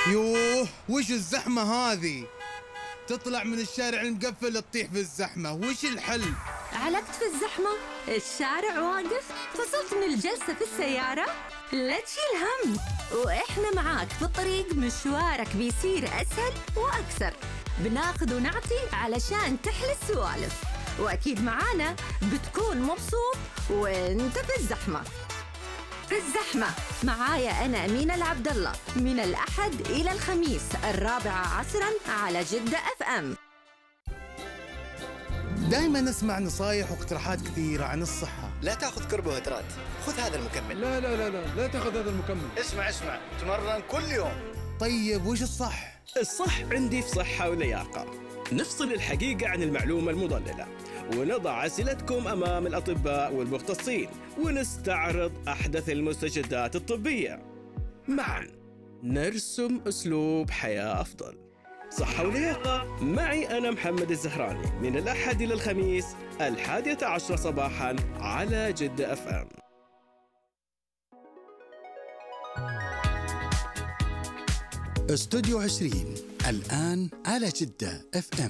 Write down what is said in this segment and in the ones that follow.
يوه وش الزحمة هذه؟ تطلع من الشارع المقفل تطيح في الزحمة، وش الحل؟ علقت في الزحمة؟ الشارع واقف؟ فصلت من الجلسة في السيارة؟ لا تشيل هم، وإحنا معاك في الطريق، مشوارك بيصير أسهل وأكثر. بناخذ ونعطي علشان تحلى السوالف، وأكيد معانا بتكون مبسوط وانت في الزحمة. في الزحمة معايا أنا أمينة العبد الله، من الأحد إلى الخميس 4 على جدة FM. دايما نسمع نصايح واقتراحات كثيرة عن الصحة. لا تأخذ كربوهيدرات، خذ هذا المكمل. لا لا لا لا لا تأخذ هذا المكمل. اسمع، تمرن كل يوم. طيب وش الصح؟ الصح عندي في صحة ولياقة. نفصل الحقيقة عن المعلومة المضللة، ونضع أسئلتكم أمام الأطباء والمختصين، ونستعرض أحدث المستجدات الطبية. معا نرسم أسلوب حياة أفضل. صحة ولياقة معي أنا محمد الزهراني، من الأحد إلى الخميس 11 صباحا على جدة FM. استوديو 20 الآن على جدة FM.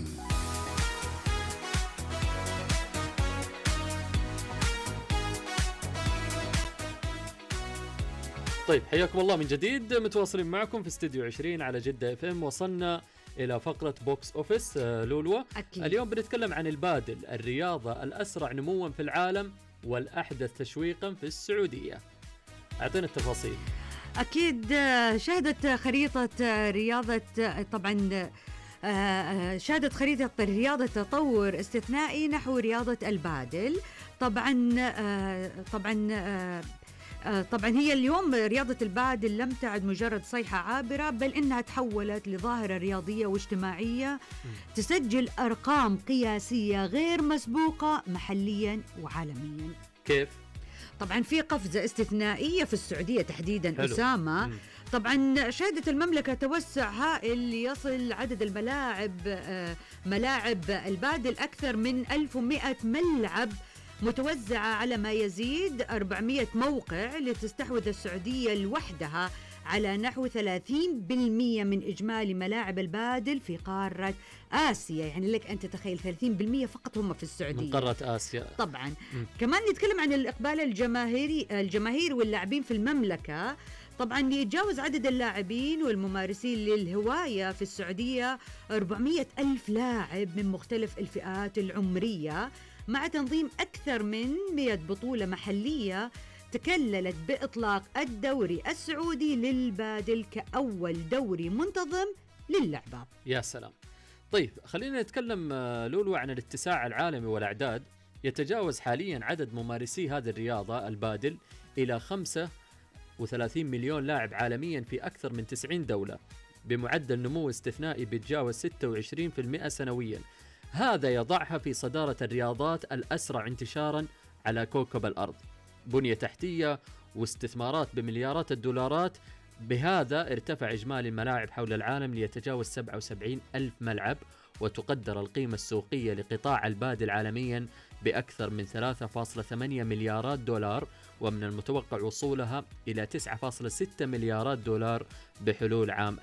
طيب حياكم الله من جديد، متواصلين معكم في استوديو 20 على جدة FM. وصلنا إلى فقرة بوكس أوفيس. لولوة أكيد. اليوم بنتكلم عن البادل، الرياضة الأسرع نمواً في العالم والأحدث تشويقاً في السعودية. أعطينا التفاصيل. أكيد. شهدت خريطة رياضة طبعاً شهدت خريطة الرياضة تطور استثنائي نحو رياضة البادل. طبعاً هي اليوم رياضة البادل لم تعد مجرد صيحة عابرة، بل إنها تحولت لظاهرة رياضية واجتماعية تسجل أرقام قياسية غير مسبوقة محلياً وعالمياً. كيف؟ طبعاً في قفزة استثنائية في السعودية تحديداً. حلو. أسامة. طبعاً شهدت المملكة توسع هائل ليصل عدد ملاعب البادل أكثر من 1100 ملعب متوزعة على ما يزيد 400 موقع، لتستحوذ السعودية لوحدها على نحو 30% من إجمالي ملاعب البادل في قارة آسيا. يعني لك أنت تخيل 30% فقط هم في السعودية من قارة آسيا. طبعا. كمان نتكلم عن الإقبال الجماهيري واللاعبين في المملكة. طبعا يتجاوز عدد اللاعبين والممارسين للهواية في السعودية 400 ألف لاعب من مختلف الفئات العمرية، مع تنظيم أكثر من 100 بطولة محلية تكللت بإطلاق الدوري السعودي للبادل كأول دوري منتظم للعبة. يا سلام. طيب خلينا نتكلم لولو عن الاتساع العالمي والأعداد. يتجاوز حاليا عدد ممارسي هذه الرياضة البادل إلى 35 مليون لاعب عالميا في أكثر من 90 دولة، بمعدل نمو استثنائي بيتجاوز 26% سنويا. هذا يضعها في صدارة الرياضات الأسرع انتشاراً على كوكب الأرض. بنية تحتية واستثمارات بمليارات الدولارات. بهذا ارتفع إجمالي الملاعب حول العالم ليتجاوز 77 ألف ملعب، وتقدر القيمة السوقية لقطاع البادل عالمياً بأكثر من 3.8 مليارات دولار، ومن المتوقع وصولها إلى 9.6 مليارات دولار بحلول عام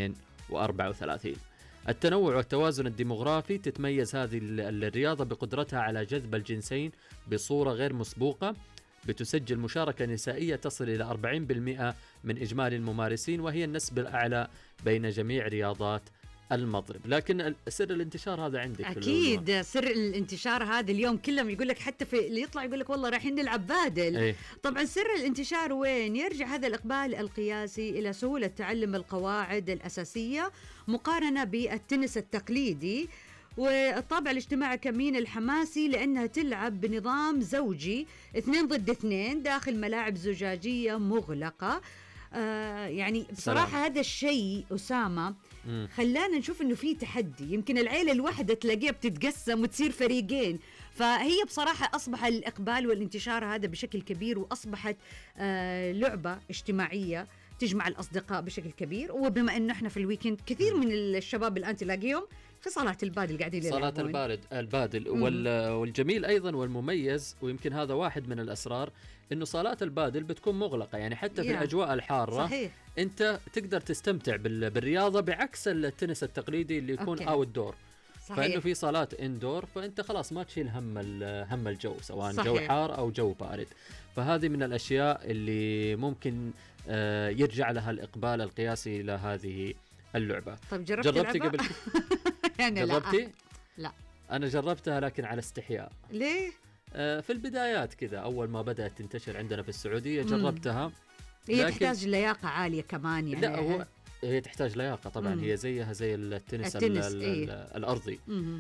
2034. التنوع والتوازن الديموغرافي. تتميز هذه الرياضة بقدرتها على جذب الجنسين بصورة غير مسبوقة، بتسجل مشاركة نسائية تصل إلى 40% من إجمالي الممارسين، وهي النسبة الأعلى بين جميع رياضات المضرب. لكن سر الانتشار هذا عندك. أكيد سر الانتشار هذا اليوم كلهم يقول لك، حتى في اللي يطلع يقول لك والله رايحين نلعب بادل. أي. طبعا سر الانتشار وين؟ يرجع هذا الإقبال القياسي إلى سهولة تعلم القواعد الأساسية مقارنة بالتنس التقليدي، والطابع الاجتماعي كمين الحماسي لأنها تلعب بنظام زوجي 2 ضد 2 داخل ملاعب زجاجية مغلقة. يعني بصراحة هذا الشيء أسامة خلانا نشوف إنه في تحدي. يمكن العيلة الواحدة تلاقيها بتتقسم وتصير فريقين، فهي بصراحة أصبح الإقبال والانتشار هذا بشكل كبير، وأصبحت لعبة اجتماعية تجمع الأصدقاء بشكل كبير. وبما أنه إحنا في الويكند كثير من الشباب الآن تلاقيهم في صالات البادل قاعدين يلعبون. صالات البادل والجميل أيضا والمميز، ويمكن هذا واحد من الأسرار، إنه صالات البادل بتكون مغلقة، يعني حتى في الأجواء الحارة صحيح. أنت تقدر تستمتع بالرياضة بعكس التنس التقليدي اللي يكون أوت دور. فإنه في صالات اندور، فأنت خلاص ما تشيل هم الجو، سواء جو حار أو جو بارد. فهذه من الأشياء اللي ممكن يرجع لها الإقبال القياسي إلى هذه اللعبة. طيب جربتي قبل يعني جربتي؟ لا أنا جربتها لكن على استحياء. ليه؟ في البدايات كذا، أول ما بدأت تنتشر عندنا في السعودية جربتها. هي تحتاج لياقة عالية كمان يعني. لا هي تحتاج لياقة طبعا. هي زيها زي التنس الأرضي.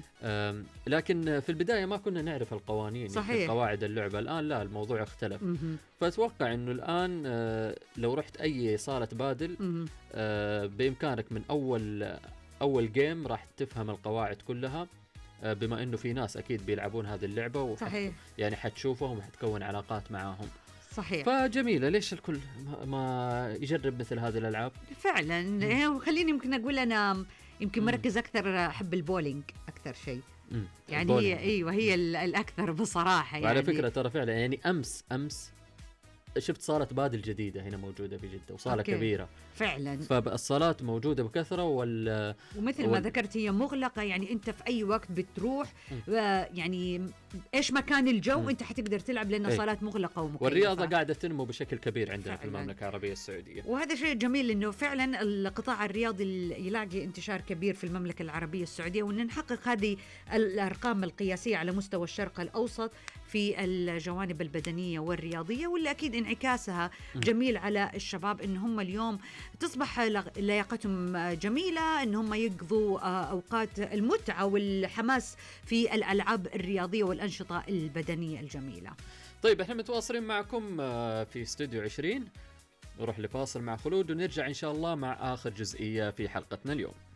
لكن في البداية ما كنا نعرف القوانين، قواعد اللعبة. الآن لا، الموضوع اختلف. فأتوقع أنه الآن لو رحت أي صالة بادل بإمكانك من أول جيم راح تفهم القواعد كلها، بما أنه في ناس أكيد بيلعبون هذه اللعبة يعني حتشوفهم وحتكون علاقات معاهم. صحيح. فجميلة، ليش الكل ما يجرب مثل هذه الألعاب فعلا. وخليني يمكن أقول أنا يمكن مركز أكثر، أحب البولينج أكثر شيء يعني. هي الأكثر بصراحة يعني. وعلى فكرة ترى فعلا يعني أمس شفت صالة بادل جديدة هنا موجودة بجدة، وصالة كبيرة فعلا. فالصالات موجودة بكثرة ومثل ما ذكرت هي مغلقة، يعني أنت في أي وقت بتروح يعني إيش مكان الجو أنت حتقدر تلعب، لأن صالات مغلقة ومكيفة. والرياضة قاعدة تنمو بشكل كبير عندنا في المملكة العربية السعودية، وهذا شيء جميل إنه فعلا القطاع الرياضي يلاقي انتشار كبير في المملكة العربية السعودية، وإن نحقق هذه الأرقام القياسية على مستوى الشرق الأوسط في الجوانب البدنية والرياضية، واللي أكيد انعكاسها جميل على الشباب، إن هم اليوم تصبح لياقتهم جميلة، إن هم يقضوا أوقات المتعة والحماس في الألعاب الرياضية والأنشطة البدنية الجميلة. طيب احنا متواصلين معكم في استوديو 20، نروح لفاصل مع خلود ونرجع إن شاء الله مع آخر جزئية في حلقتنا اليوم.